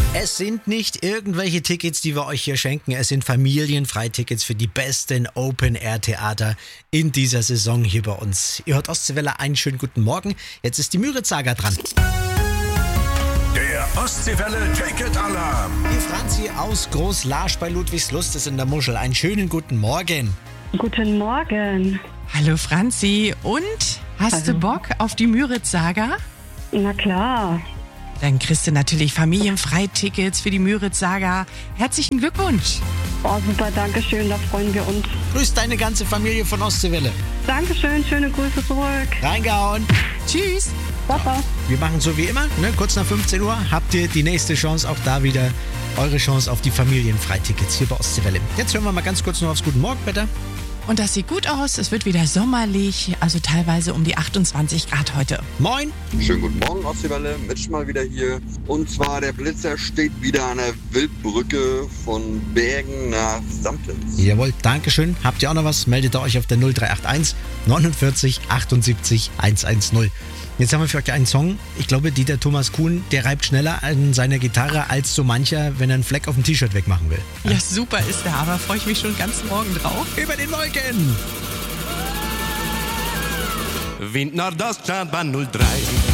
Es sind nicht irgendwelche Tickets, die wir euch hier schenken. Es sind Familienfreitickets für die besten Open-Air-Theater in dieser Saison hier bei uns. Ihr hört Ostseewelle, einen schönen guten Morgen. Jetzt ist die Müritz-Saga dran. Der Ostseewelle Ticket-Alarm. Die Franzi aus Groß-Larsch bei Ludwigslust ist in der Muschel. Einen schönen guten Morgen. Guten Morgen. Hallo Franzi. Und, hast du Bock auf die Müritz-Saga? Na klar. Dann kriegst du natürlich Familienfreitickets für die Müritz-Saga. Herzlichen Glückwunsch. Oh, super, danke schön, da freuen wir uns. Grüß deine ganze Familie von Ostseewelle. Dankeschön, schöne Grüße zurück. Reingehauen. Tschüss. Papa. Wir machen so wie immer, ne? Kurz nach 15 Uhr habt ihr die nächste Chance, auch da wieder eure Chance auf die Familienfreitickets hier bei Ostseewelle. Jetzt hören wir mal ganz kurz noch aufs Guten Morgenwetter. Und das sieht gut aus. Es wird wieder sommerlich, also teilweise um die 28 Grad heute. Moin. Schönen guten Morgen, Ostseewelle. Mitch mal wieder hier. Und zwar, der Blitzer steht wieder an der Wildbrücke von Bergen nach Samtens. Jawohl, Dankeschön. Habt ihr auch noch was? Meldet ihr euch auf der 0381 49 78 110. Jetzt haben wir für euch einen Song. Ich glaube, Dieter Thomas Kuhn, der reibt schneller an seiner Gitarre als so mancher, wenn er einen Fleck auf dem T-Shirt wegmachen will. Ja, super ist der, aber freue ich mich schon ganz morgen drauf. Über den Wolken! Wind Nordoststadtbahn 03.